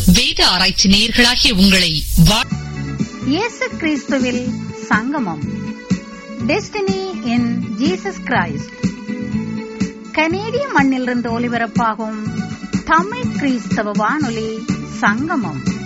வேத ஆராய்ச்சி நேயர்களாகிய உங்களை இயேசு கிறிஸ்துவில் சங்கமம். Destiny in Jesus Christ. கனேடிய மண்ணிலிருந்து ஒலிபரப்பாகும் தமிழ் கிறிஸ்தவ வானொலி சங்கமம்.